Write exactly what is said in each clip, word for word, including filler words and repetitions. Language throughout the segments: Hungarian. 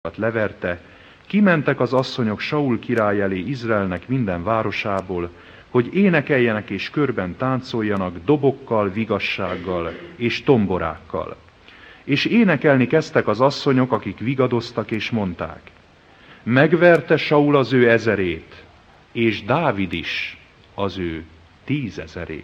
leverte, kimentek az asszonyok Saul király elé Izraelnek minden városából, hogy énekeljenek és körben táncoljanak dobokkal, vigassággal és tomborákkal. És énekelni kezdtek az asszonyok, akik vigadoztak és mondták: megverte Saul az ő ezerét, és Dávid is az ő tízezerét.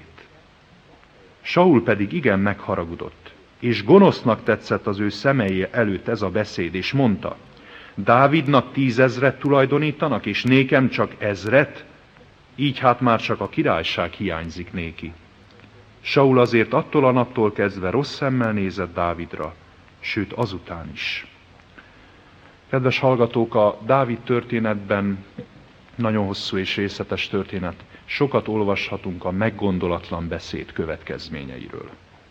Saul pedig igen megharagudott, és gonosznak tetszett az ő szemei előtt ez a beszéd, és mondta: Dávidnak tízezret tulajdonítanak, és nékem csak ezret? Így hát már csak a királyság hiányzik néki. Saul azért attól a naptól kezdve rossz szemmel nézett Dávidra, sőt azután is. Kedves hallgatók, a Dávid történetben nagyon hosszú és részletes történet. Sokat olvashatunk a meggondolatlan beszéd következményeiről.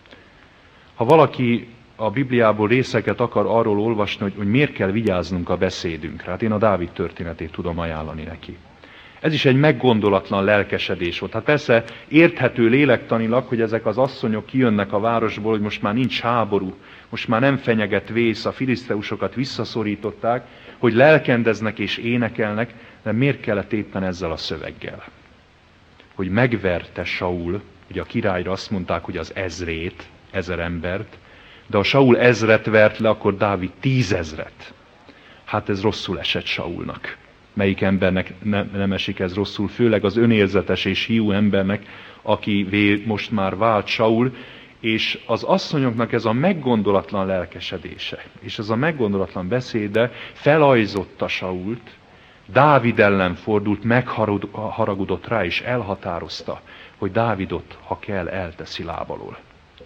Ha valaki a Bibliából részeket akar arról olvasni, hogy, hogy miért kell vigyáznunk a beszédünkre, hát én a Dávid történetét tudom ajánlani neki. Ez is egy meggondolatlan lelkesedés volt. Hát persze érthető lélektanilag, hogy ezek az asszonyok kijönnek a városból, hogy most már nincs háború, most már nem fenyeget vész, a filiszteusokat visszaszorították, hogy lelkendeznek és énekelnek, de miért kellett éppen ezzel a szöveggel? Hogy megverte Saul, ugye a királyra azt mondták, hogy az ezrét, ezer embert, de ha Saul ezret vert le, akkor Dávid tízezret. Hát ez rosszul esett Saulnak. Melyik embernek nem, nem esik ez rosszul, főleg az önérzetes és hiú embernek, aki most már vált Saul, és az asszonyoknak ez a meggondolatlan lelkesedése, és ez a meggondolatlan beszéde felajzotta Sault, Dávid ellen fordult, megharagudott rá, és elhatározta, hogy Dávidot, ha kell, elteszi lábalól.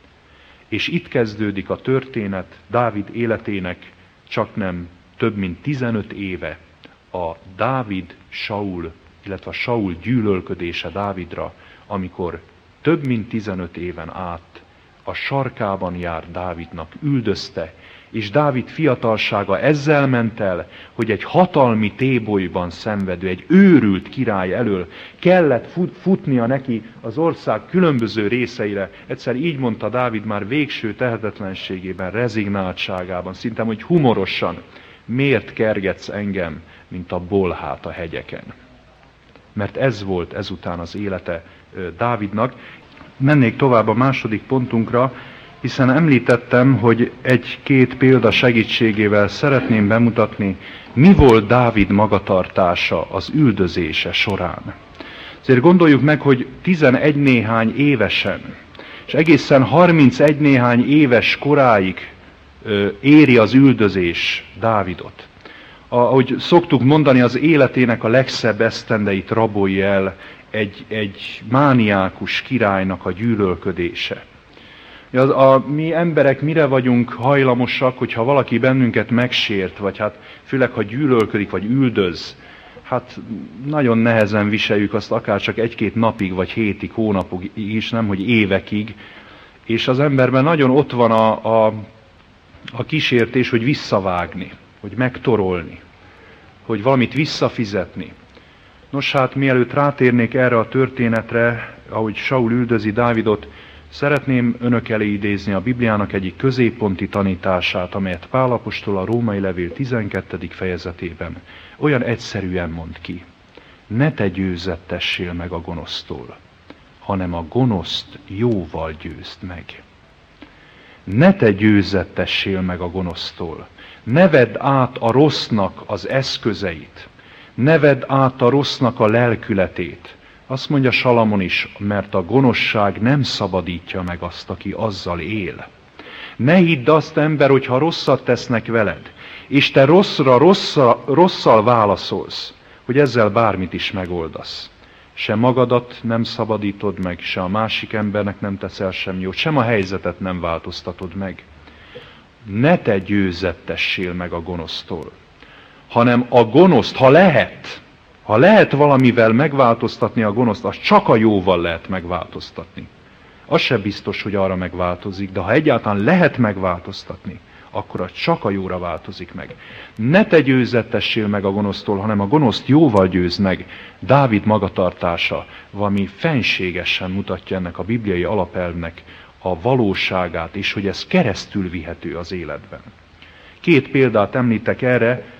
És itt kezdődik a történet Dávid életének csaknem több mint tizenöt éve, a Dávid, Saul, illetve a Saul gyűlölködése Dávidra, amikor több mint tizenöt éven át a sarkában járt Dávidnak, üldözte, és Dávid fiatalsága ezzel ment el, hogy egy hatalmi tébolyban szenvedő, egy őrült király elől kellett fut, futnia neki az ország különböző részeire. Egyszer így mondta Dávid már végső tehetetlenségében, rezignáltságában, szinte hogy humorosan: miért kergetsz engem, mint a bolhát a hegyeken? Mert ez volt ezután az élete Dávidnak. Mennék tovább a második pontunkra, hiszen említettem, hogy egy-két példa segítségével szeretném bemutatni, mi volt Dávid magatartása az üldözése során. Azért gondoljuk meg, hogy tizenegy néhány évesen, és egészen harmincegy néhány éves koráig éri az üldözés Dávidot. Ahogy szoktuk mondani, az életének a legszebb esztendeit rabolja el egy, egy mániákus királynak a gyűlölködése. Az, a, mi emberek mire vagyunk hajlamosak, hogyha valaki bennünket megsért, vagy hát főleg, ha gyűlölködik, vagy üldöz, hát nagyon nehezen viseljük azt akár csak egy-két napig, vagy hétig, hónapig is, nem, hogy évekig, és az emberben nagyon ott van a, a, a kísértés, hogy visszavágni, hogy megtorolni, hogy valamit visszafizetni. Nos hát, mielőtt rátérnék erre a történetre, ahogy Saul üldözi Dávidot, szeretném önök elé idézni a Bibliának egyik középponti tanítását, amelyet Pál apostol a Római levél tizenkettedik fejezetében olyan egyszerűen mond ki: ne te győzettessél meg a gonosztól, hanem a gonoszt jóval győzd meg. Ne te győzettessél meg a gonosztól, ne vedd át a rossznak az eszközeit, ne vedd át a rossznak a lelkületét. Azt mondja Salamon is, mert a gonoszság nem szabadítja meg azt, aki azzal él. Ne hidd azt, ember, hogyha rosszat tesznek veled, és te rosszra rosszal, rosszal válaszolsz, hogy ezzel bármit is megoldasz. Se magadat nem szabadítod meg, se a másik embernek nem teszel semmi jót, sem a helyzetet nem változtatod meg. Ne te győzettessél meg a gonosztól, hanem a gonoszt, ha lehet, ha lehet valamivel megváltoztatni a gonoszt, az csak a jóval lehet megváltoztatni. Az se biztos, hogy arra megváltozik, de ha egyáltalán lehet megváltoztatni, akkor az csak a jóra változik meg. Ne te győzettessél meg a gonosztól, hanem a gonoszt jóval győzd meg. Dávid magatartása valami fenségesen mutatja ennek a bibliai alapelvnek a valóságát, és hogy ez keresztül vihető az életben. Két példát említek erre,